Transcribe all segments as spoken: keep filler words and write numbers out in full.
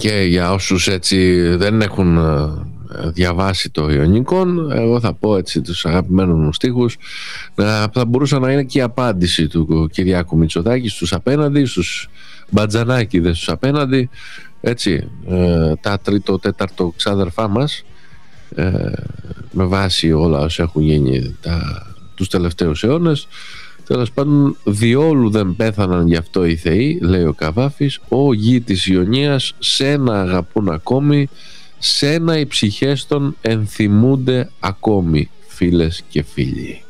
Και για όσους έτσι δεν έχουν διαβάσει το Ιωνικόν, εγώ θα πω έτσι τους αγαπημένους μου στίχους, θα μπορούσε να είναι και η απάντηση του Κυριάκου Μητσοτάκη στους απέναντι, στους μπατζανάκηδες στους απέναντι, έτσι, τα τρίτο τέταρτο ξάδερφά μας, με βάση όλα όσα έχουν γίνει τα, τους τελευταίους αιώνες. Τέλος πάντων, διόλου δεν πέθαναν γι' αυτό οι θεοί, λέει ο Καβάφης, «Ω γη της Ιωνίας, σένα αγαπούν ακόμη, σένα οι ψυχές των ενθυμούνται ακόμη, φίλες και φίλοι».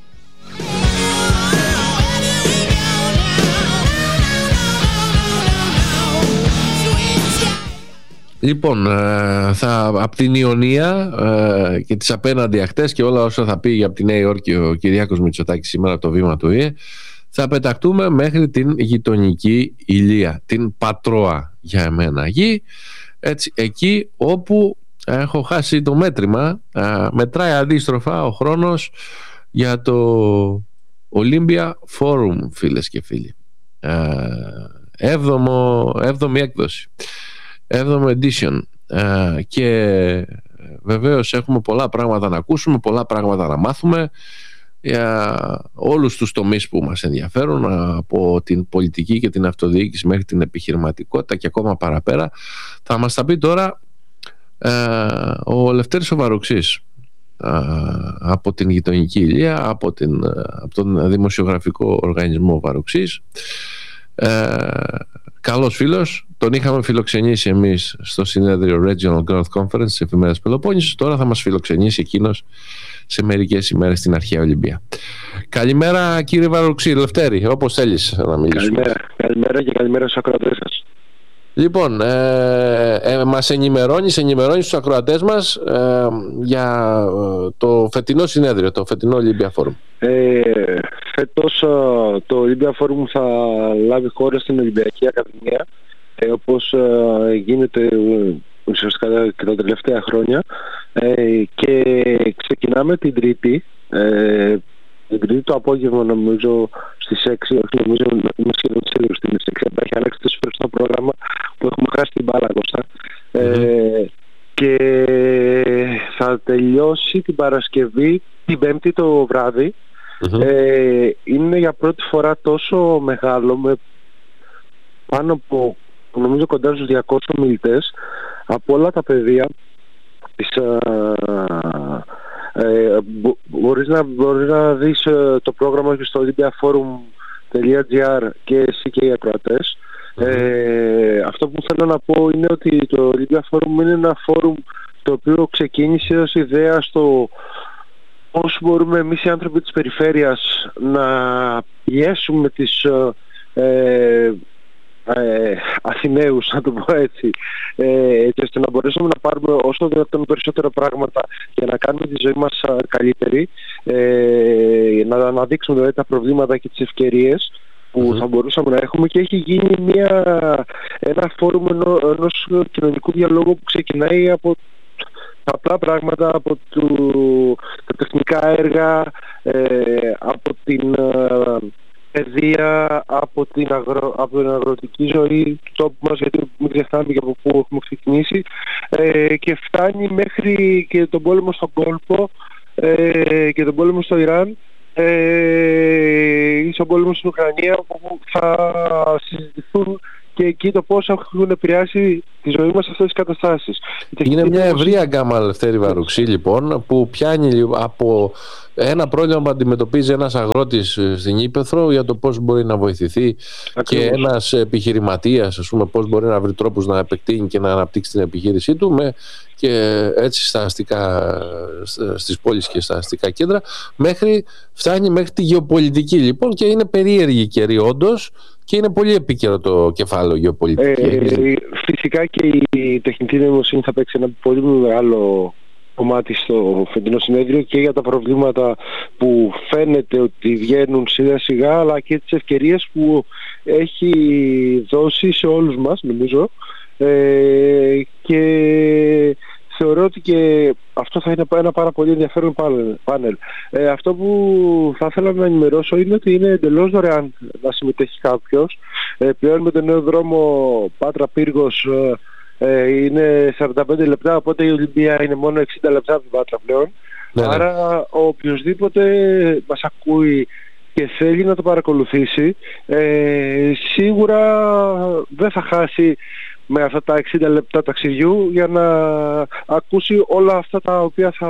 Λοιπόν, θα, από την Ιωνία ε, και τις απέναντι αχτές και όλα όσα θα πει για τη Νέα Υόρκη ο Κυριάκος Μητσοτάκης σήμερα από το βήμα του ΙΕ, θα πεταχτούμε μέχρι την γειτονική Ηλία, την πατρόα για εμένα γη, έτσι, εκεί όπου έχω χάσει το μέτρημα, ε, μετράει αντίστροφα ο χρόνος για το Olympia Forum, φίλες και φίλοι, ε, έβδομο, έβδομη έκδοση, έβδομο edition, ε, και βεβαίως έχουμε πολλά πράγματα να ακούσουμε, πολλά πράγματα να μάθουμε για όλους τους τομείς που μας ενδιαφέρουν, από την πολιτική και την αυτοδιοίκηση μέχρι την επιχειρηματικότητα και ακόμα παραπέρα. Θα μας τα πει τώρα ε, ο Λευτέρης ο Βαρουξής, ε, από την γειτονική Ηλία, από, την, από τον δημοσιογραφικό οργανισμό Βαρουξής. ε, Καλός φίλος, τον είχαμε φιλοξενήσει εμείς στο συνέδριο Regional Growth Conference της εφημερίδας Πελοπόννησος. Τώρα θα μας φιλοξενήσει εκείνος σε μερικές ημέρες στην αρχαία Ολυμπία. Καλημέρα κύριε Βαρουξή, Λευτέρη, όπως θέλεις να μιλήσουμε. Καλημέρα, καλημέρα και καλημέρα στους ακροατές σας. Λοιπόν, ε, ε, μας ενημερώνεις, ενημερώνεις τους ακροατές μας ε, για ε, το φετινό συνέδριο, το φετινό Olympia Forum. Ε, φέτος το Olympia Forum θα λάβει χώρα στην Ολυμπιακή Ακαδημία, ε, όπως ε, γίνεται ουσιαστικά και τα τελευταία χρόνια, ε, και ξεκινάμε την Τρίτη, ε, την Τρίτη το απόγευμα, νομίζω στις έξι, όχι νομίζω είμαι σχεδόν σίγουρος στις έξι, έχει αλλάξει τόσο φορές το πρόγραμμα που έχουμε χάσει την μπάλα, Κώστα. Mm-hmm. Ε, και θα τελειώσει την Παρασκευή, την Πέμπτη το βράδυ. Mm-hmm. Ε, είναι για πρώτη φορά τόσο μεγάλο, με πάνω από νομίζω κοντά στους διακόσιους ομιλητές από όλα τα πεδία της, ε, μπο, μπορείς, να, μπορείς να δεις ε, το πρόγραμμα και στο olympiaforum.gr και εσύ και οι ακροατές. Mm-hmm. ε, αυτό που θέλω να πω είναι ότι το Olympia Forum είναι ένα φόρουμ το οποίο ξεκίνησε ως ιδέα στο πώς μπορούμε εμείς οι άνθρωποι της περιφέρειας να πιέσουμε τις ε, ε, Αθηναίους, να το πω έτσι, ε, έτσι ώστε να μπορέσουμε να πάρουμε όσο δυνατόν περισσότερα πράγματα για να κάνουμε τη ζωή μας καλύτερη, ε, να αναδείξουμε δηλαδή τα προβλήματα και τις ευκαιρίες που mm-hmm. θα μπορούσαμε να έχουμε, και έχει γίνει μια, ένα φόρουμ ενό, ενός κοινωνικού διαλόγου που ξεκινάει από τα απλά πράγματα, από το, τα τεχνικά έργα, ε, από την ε, παιδεία, από την, αγρο, από την αγροτική ζωή του τόπου μας, γιατί μην ξεχνάμε και από πού έχουμε ξεκινήσει, ε, και φτάνει μέχρι και τον πόλεμο στον Κόλπο ε, και τον πόλεμο στο Ιράν, ε, ή στον πόλεμο στην Ουκρανία, που θα συζητηθούν και εκεί το πώς έχουν επηρεάσει τη ζωή μας αυτές τις καταστάσεις. Είναι μια ευρία γκάμα, Λευτέρη Βαρουξή, λοιπόν, που πιάνει από ένα πρόβλημα που αντιμετωπίζει ένας αγρότης στην Ύπαιθρο για το πώς μπορεί να βοηθηθεί. Ακριβώς. Και ένας επιχειρηματίας, ας πούμε, πώς μπορεί να βρει τρόπους να επεκτείνει και να αναπτύξει την επιχείρησή του, με, και έτσι στα αστικά, στις πόλεις και στα αστικά κέντρα, μέχρι, φτάνει μέχρι τη γεωπολιτική, λοιπόν, και είναι περίεργη καιρή όντως. Και είναι πολύ επίκαιρο το κεφάλαιο γεωπολιτική. Ε, φυσικά και η τεχνητή νοημοσύνη θα παίξει ένα πολύ μεγάλο κομμάτι στο φετινό συνέδριο, και για τα προβλήματα που φαίνεται ότι βγαίνουν σιγά σιγά, αλλά και τις ευκαιρίες που έχει δώσει σε όλους μας, νομίζω. Ε, και θεωρώ ότι και αυτό θα είναι ένα πάρα πολύ ενδιαφέρον πάνελ. Ε, αυτό που θα ήθελα να ενημερώσω είναι ότι είναι εντελώς δωρεάν να συμμετέχει κάποιος. Ε, πλέον με τον νέο δρόμο Πάτρα Πύργος ε, είναι σαράντα πέντε λεπτά, οπότε η Ολυμπία είναι μόνο εξήντα λεπτά από την Πάτρα πλέον. Ναι, άρα ναι. οποιοσδήποτε μας ακούει και θέλει να το παρακολουθήσει, ε, σίγουρα δεν θα χάσει με αυτά τα εξήντα λεπτά ταξιδιού για να ακούσει όλα αυτά τα οποία θα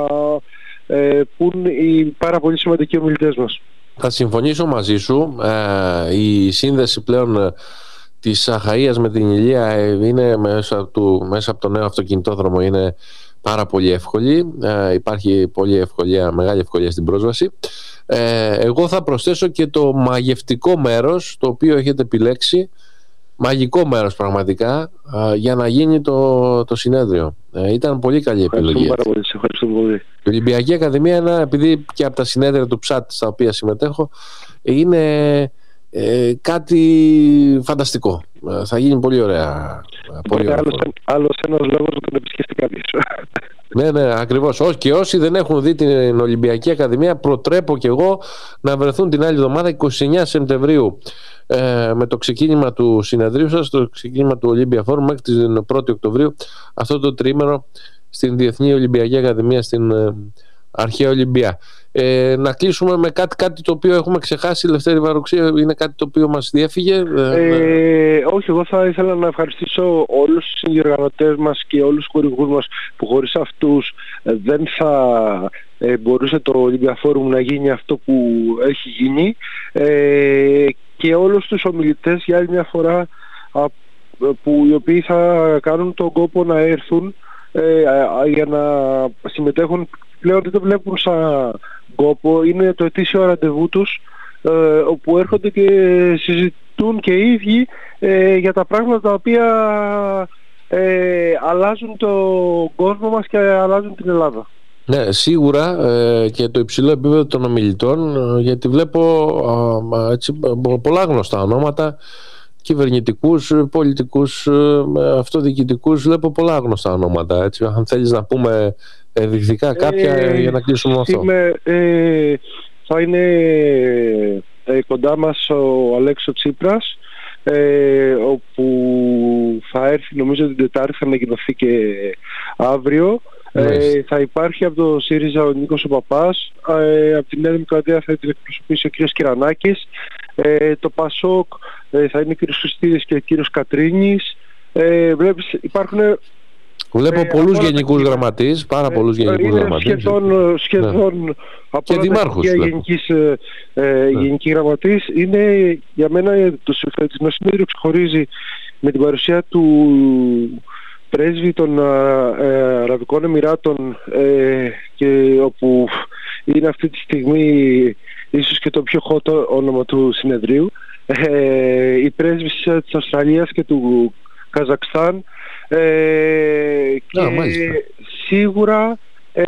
ε, πούν οι πάρα πολύ σημαντικοί ομιλητές μας. Θα συμφωνήσω μαζί σου. Ε, η σύνδεση πλέον της Αχαΐας με την Ηλία είναι μέσα, του, μέσα από το νέο αυτοκινητόδρομο, είναι πάρα πολύ εύκολη. Ε, υπάρχει πολύ ευκολία, μεγάλη ευκολία στην πρόσβαση. Ε, εγώ θα προσθέσω και το μαγευτικό μέρος το οποίο έχετε επιλέξει, μαγικό μέρος πραγματικά, ε, για να γίνει το, το συνέδριο. Ε, ήταν πολύ καλή επιλογή. Πάρα πολύ, σε ευχαριστώ πολύ. Η Ολυμπιακή Ακαδημία, είναι, επειδή και από τα συνέδρια του ΨΑΤ στα οποία συμμετέχω, είναι ε, κάτι φανταστικό. Ε, θα γίνει πολύ ωραία. Πολύ ωραία άλλος, άλλος ένας λόγος να τον επισκεφτεί κάποιος. Ναι, ναι, ακριβώς. Και όσοι δεν έχουν δει την Ολυμπιακή Ακαδημία, προτρέπω και εγώ να βρεθούν την άλλη εβδομάδα, εικοστή ενάτη Σεπτεμβρίου, ε, με το ξεκίνημα του συνεδρίου σας, το ξεκίνημα του Olympia Forum, μέχρι την πρώτη Οκτωβρίου, αυτό το τρίμηνο στην Διεθνή Ολυμπιακή Ακαδημία, στην ε, Αρχαία Ολυμπία. Ε, να κλείσουμε με κάτι, κάτι το οποίο έχουμε ξεχάσει, Λευτέρη Βαρουξή, είναι κάτι το οποίο μας διέφυγε. Ε, όχι, εγώ θα ήθελα να ευχαριστήσω όλους τους συνδιοργανωτές μας και όλους τους χορηγούς μας που χωρίς αυτούς δεν θα ε, μπορούσε το Olympia Forum να γίνει αυτό που έχει γίνει, ε, και όλους τους ομιλητές για άλλη μια φορά α, που οι οποίοι θα κάνουν τον κόπο να έρθουν ε, για να συμμετέχουν. Πλέον δεν το βλέπουν σαν κόπο, είναι το ετήσιο ραντεβού τους, ε, όπου έρχονται και συζητούν και οι ίδιοι ε, για τα πράγματα τα οποία ε, αλλάζουν τον κόσμο μας και αλλάζουν την Ελλάδα. Ναι, σίγουρα, ε, και το υψηλό επίπεδο των ομιλητών, ε, γιατί βλέπω ε, έτσι, πολλά γνωστά ονόματα, κυβερνητικούς, πολιτικούς, ε, αυτοδιοικητικούς, βλέπω πολλά γνωστά ονόματα. Έτσι, αν θέλεις να πούμε ενδεικτικά κάποια ε, για να κλείσουμε αυτό. Είμαι, ε, θα είναι ε, κοντά μας ο Αλέξο Τσίπρας, ε, όπου θα έρθει, νομίζω την Τετάρτη, θα ανακοινωθεί και αύριο. Ε, θα υπάρχει από το ΣΥΡΙΖΑ ο Νίκος ο Παπάς, ε, από τη Νέα Δημοκρατία θα την εκπροσωπήσει ο κύριος Κυρανάκης, ε, το ΠΑΣΟΚ ε, θα είναι ο κύριος Χριστίδης και ο κύριος Κατρίνης. Ε, βλέπεις, υπάρχουν... Βλέπω ε, πολλούς γενικούς τα... γραμματείς, πάρα ε, πολλούς γενικούς είναι γραμματείς. Σχεδόν, σχεδόν ναι. από και δημάρχους. Γενικής, ε, ναι. Γενική γραμματής. Είναι για μένα το φετινό συνέδριο ξεχωρίζει με την παρουσία του πρέσβη των ε, Αραβικών Εμιράτων, ε, και όπου είναι αυτή τη στιγμή ίσως και το πιο hot όνομα του συνεδρίου. Ε, οι πρέσβεις της Αυστραλίας και του Καζακστάν, ε, και Α, σίγουρα ε,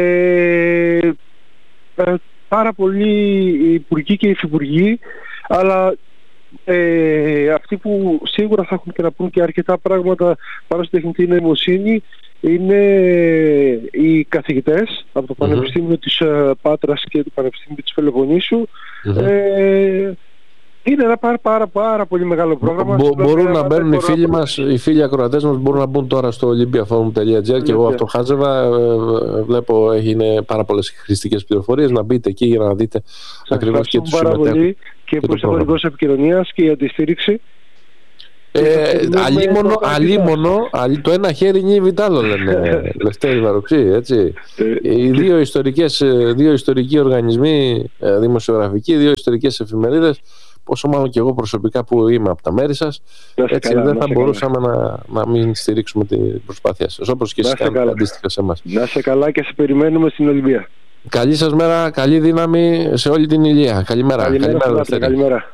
ε, πάρα πολλοί υπουργοί και υφυπουργοί, αλλά ε, αυτοί που σίγουρα θα έχουν και να πούν και αρκετά πράγματα πάνω στη τεχνητή νοημοσύνη είναι οι καθηγητές από το mm-hmm. Πανεπιστήμιο της Πάτρας και το Πανεπιστήμιο της Πελοποννήσου. Mm-hmm. ε, Είναι ένα πάρα, πάρα, πάρα πολύ μεγάλο πρόγραμμα. Μπο, μπορούν να μπαίνουν οι φίλοι μας, οι φίλοι ακροατές μας μπορούν να μπουν τώρα στο olympiaforum τελεία gr και εγώ αυτό χάζευα. Βλέπω είναι πάρα πολλές χρηστικές πληροφορίες. Να μπείτε εκεί για να δείτε ακριβώς και τους συμμετέχουν. Πολύ και προς το χορηγός επικοινωνίας και για τη στήριξη. Ε, αλίμονο, αλίμονο, αλί, το ένα χέρι νύβει τ' άλλο, λένε Λευτέρη Βαρουξή, έτσι. Οι δύο, ιστορικές, δύο ιστορικοί οργανισμοί δημοσιογραφικοί, δύο ιστορικές εφημερίδες, πόσο μάλλον και εγώ προσωπικά που είμαι από τα μέρη σας, έτσι καλά, δεν θα μπορούσαμε να, να μην στηρίξουμε την προσπάθεια σας, όπως και εσείς κάνετε αντίστοιχα σε εμάς. Να είσαι καλά και σε περιμένουμε στην Ολυμπία. Καλή σας μέρα, καλή δύναμη σε όλη την Ηλία. Καλημέρα. Καλημέρα, καλημέρα, καλημέρα.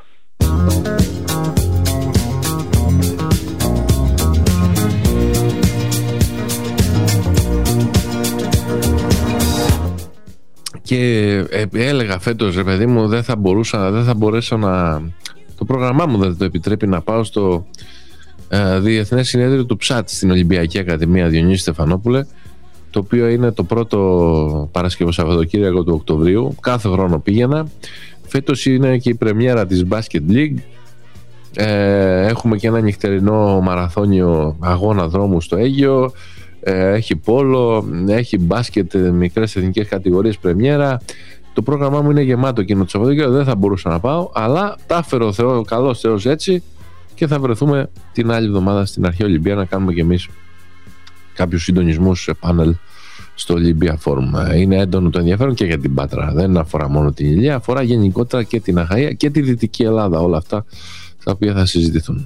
Και ε, έλεγα φέτος, ρε παιδί μου, δεν θα μπορούσα, δεν θα μπορέσω να... Το πρόγραμμά μου δεν το επιτρέπει να πάω στο ε, Διεθνές Συνέδριο του ΨΑΤ στην Ολυμπιακή Ακαδημία Διονύση Στεφανόπουλε, το οποίο είναι το πρώτο Παρασκευό Σαββατοκύριακο του Οκτωβρίου. Κάθε χρόνο πήγαινα. Φέτος είναι και η πρεμιέρα της Basket League. Ε, έχουμε και ένα νυχτερινό μαραθώνιο αγώνα δρόμου στο Αίγυο. Ε, έχει πόλο, έχει μπάσκετ, μικρές εθνικές κατηγορίες πρεμιέρα. Το πρόγραμμά μου είναι γεμάτο εκείνο το Σαββατοκύριακο, δεν θα μπορούσα να πάω, αλλά τα έφερε ο Θεό, ο καλός Θεός έτσι, και θα βρεθούμε την άλλη εβδομάδα στην Αρχαία Ολυμπία να κάνουμε κι εμείς κάποιους συντονισμούς σε πάνελ στο Olympia Forum. Είναι έντονο το ενδιαφέρον και για την Πάτρα. Δεν αφορά μόνο την Ηλία, αφορά γενικότερα και την Αχαΐα και τη Δυτική Ελλάδα. Όλα αυτά τα οποία θα συζητηθούν.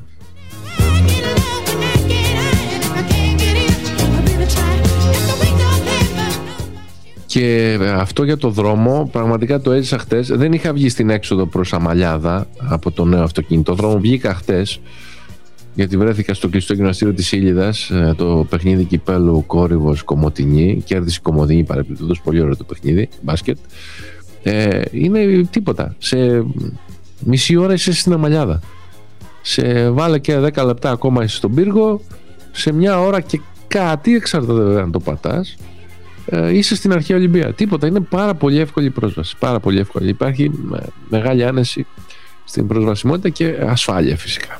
Και αυτό για το δρόμο, πραγματικά το έζησα χτες. Δεν είχα βγει στην έξοδο προς Αμαλιάδα από το νέο αυτοκίνητο δρόμο. Βγήκα χτες, γιατί βρέθηκα στο κλειστό γυμναστήριο της Ήλιδας, το παιχνίδι κυπέλλου Κόρυβος Κομοτηνή. Κέρδισε η Κομοτηνή παρεπιπτόντως, πολύ ωραίο το παιχνίδι, μπάσκετ. Ε, είναι τίποτα. Σε μισή ώρα είσαι στην Αμαλιάδα. Σε βάλε και δέκα λεπτά ακόμα είσαι στον πύργο. Σε μια ώρα και κάτι, εξαρτάται βέβαια αν το πατάς, ε, είσαι στην Αρχαία Ολυμπία. Τίποτα. Είναι πάρα πολύ εύκολη η πρόσβαση. Πάρα πολύ εύκολη. Υπάρχει μεγάλη άνεση στην προσβασιμότητα και ασφάλεια φυσικά.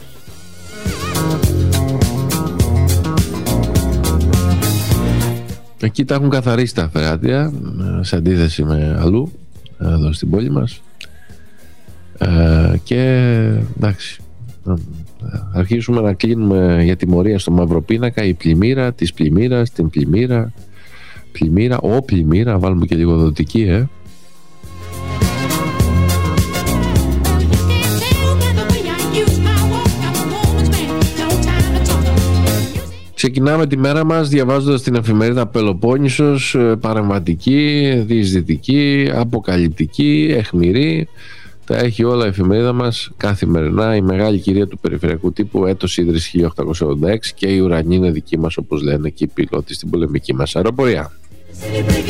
Εκεί τα έχουν καθαρίσει τα φεράτια, σε αντίθεση με αλλού εδώ στην πόλη μας. Ε, και εντάξει, αρχίσουμε να κλείνουμε για τιμωρία στο Μαυροπίνακα, η πλημμύρα της πλημμύρας, την πλημμύρα, πλημμύρα, ο πλημμύρα, βάλουμε και λίγο δοτική, ε. Ξεκινάμε τη μέρα μας διαβάζοντας την εφημερίδα Πελοπόννησος, παρεμβατική, διεισδυτική, αποκαλυπτική, αιχμηρή. Τα έχει όλα η εφημερίδα μας καθημερινά. Η μεγάλη κυρία του περιφερειακού τύπου, έτος ίδρυσης χίλια οκτακόσια ογδόντα έξι, και η ουρανή είναι δική μας, όπως λένε και οι πιλότοι στην πολεμική μας αεροπορία.